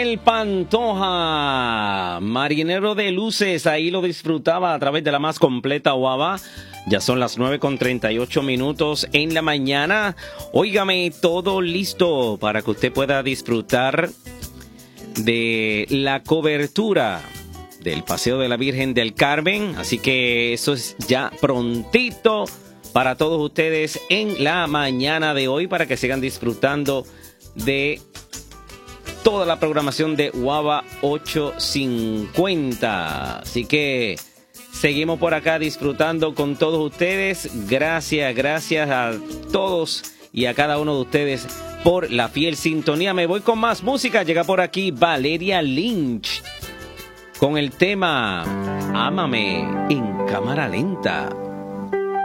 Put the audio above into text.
El Pantoja, marinero de luces, ahí lo disfrutaba a través de la más completa guava. Ya son las 9:38 en la mañana. Óigame, todo listo para que usted pueda disfrutar de la cobertura del Paseo de la Virgen del Carmen. Así que eso es ya prontito para todos ustedes en la mañana de hoy, para que sigan disfrutando de toda la programación de Guava 850. Así que seguimos por acá disfrutando con todos ustedes. Gracias a todos y a cada uno de ustedes por la fiel sintonía. Me voy con más música. Llega por aquí Valeria Lynch con el tema Ámame en cámara lenta.